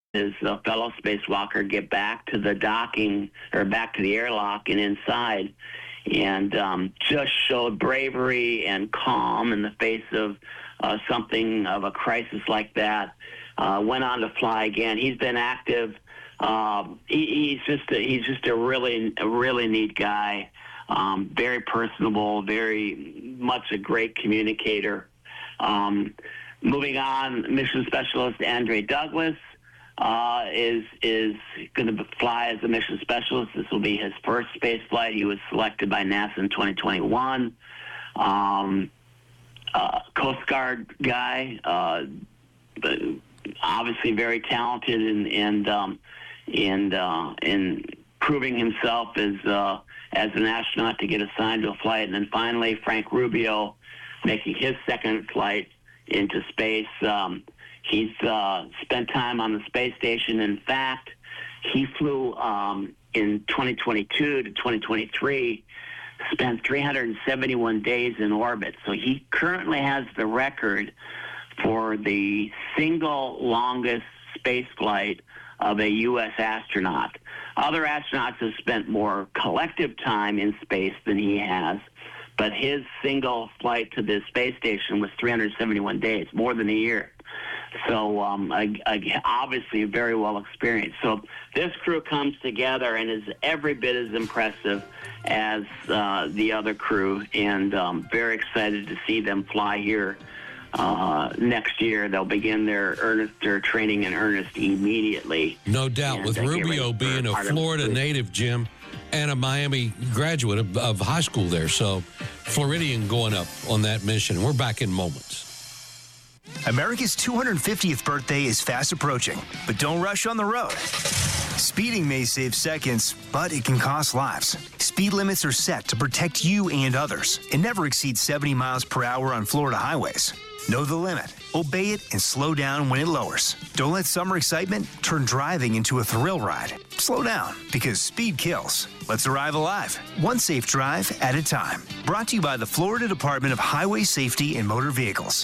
his fellow spacewalker get back to the docking or back to the airlock and inside, and just showed bravery and calm in the face of something of a crisis like that. Went on to fly again. He's been active. He's just a really neat guy. Very personable, very much a great communicator. Moving on, mission specialist Andre Douglas is going to fly as a mission specialist. This will be his first space flight. He was selected by NASA in 2021. Coast Guard guy, but obviously very talented in proving himself as an astronaut to get assigned to a flight. And then finally, Frank Rubio making his second flight into space. He's spent time on the space station. In fact, he flew in 2022 to 2023, spent 371 days in orbit. So he currently has the record for the single longest space flight of a U.S. astronaut. Other astronauts have spent more collective time in space than he has, but his single flight to the space station was 371 days, more than a year. So obviously very well experienced. So this crew comes together and is every bit as impressive as the other crew, and very excited to see them fly here next year. They'll begin their training in earnest immediately. No doubt. With Rubio being a Florida native, Jim, and a Miami graduate of high school there. So Floridian going up on that mission. We're back in moments. America's 250th birthday is fast approaching, but don't rush on the road. Speeding may save seconds, but it can cost lives. Speed limits are set to protect you and others and never exceed 70 miles per hour on Florida highways. Know the limit, obey it, and slow down when it lowers. Don't let summer excitement turn driving into a thrill ride. Slow down, because speed kills. Let's arrive alive, one safe drive at a time. Brought to you by the Florida Department of Highway Safety and Motor Vehicles.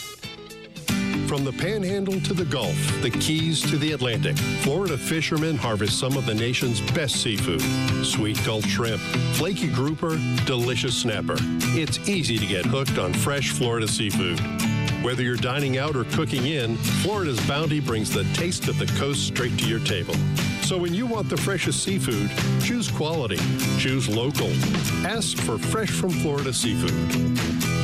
From the Panhandle to the Gulf, the Keys to the Atlantic, Florida fishermen harvest some of the nation's best seafood. Sweet Gulf shrimp, flaky grouper, delicious snapper. It's easy to get hooked on fresh Florida seafood. Whether you're dining out or cooking in, Florida's bounty brings the taste of the coast straight to your table. So when you want the freshest seafood, choose quality, choose local. Ask for Fresh from Florida seafood.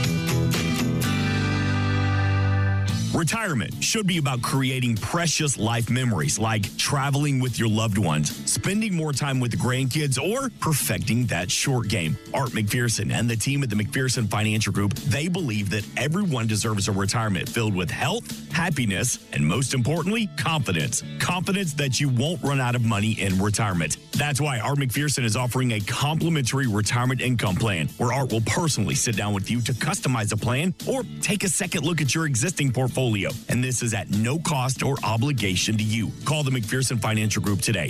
Retirement should be about creating precious life memories like traveling with your loved ones, spending more time with the grandkids, or perfecting that short game. Art McPherson and the team at the McPherson Financial Group, they believe that everyone deserves a retirement filled with health, happiness, and most importantly, confidence. Confidence that you won't run out of money in retirement. That's why Art McPherson is offering a complimentary retirement income plan where Art will personally sit down with you to customize a plan or take a second look at your existing portfolio. And this is at no cost or obligation to you. Call the McPherson Financial Group today,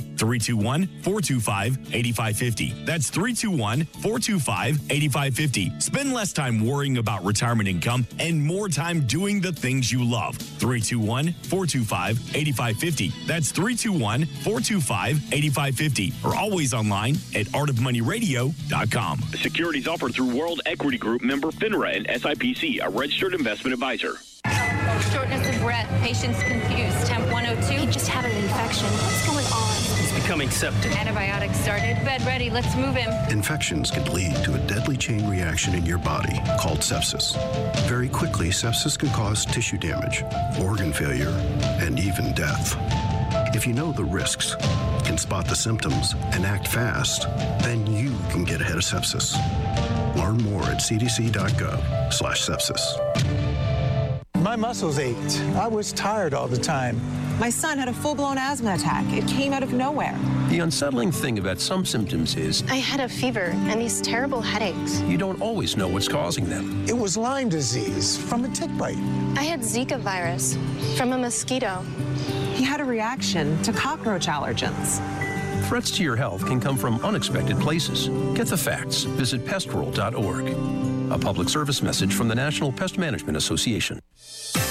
321-425-8550. That's 321-425-8550. Spend less time worrying about retirement income and more time doing the things you love. 321-425-8550. That's 321-425-8550. Or always online at artofmoneyradio.com. Securities offered through World Equity Group, member FINRA and SIPC, a registered investment advisor. Shortness of breath, patient's confused, temp 102. He just had an infection. What's going on? He's becoming septic. Antibiotics started. Bed ready. Let's move him. Infections can lead to a deadly chain reaction in your body called sepsis. Very quickly, sepsis can cause tissue damage, organ failure, and even death. If you know the risks, can spot the symptoms, and act fast, then you can get ahead of sepsis. Learn more at cdc.gov/sepsis. My muscles ached. I was tired all the time. My son had a full-blown asthma attack. It came out of nowhere. The unsettling thing about some symptoms is I had a fever and these terrible headaches. You don't always know what's causing them. It was Lyme disease from a tick bite. I had Zika virus from a mosquito. He had a reaction to cockroach allergens. Threats to your health can come from unexpected places. Get the facts. Visit pestworld.org. A public service message from the National Pest Management Association.